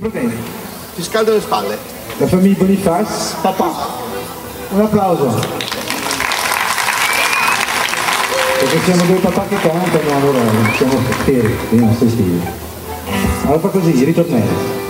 Prudenti. Ti scaldo le spalle. La famiglia Boniface. Papà. Un applauso. Perché siamo due papà che cantano, allora siamo feri, i nostri stili. Allora fa così, ritornello.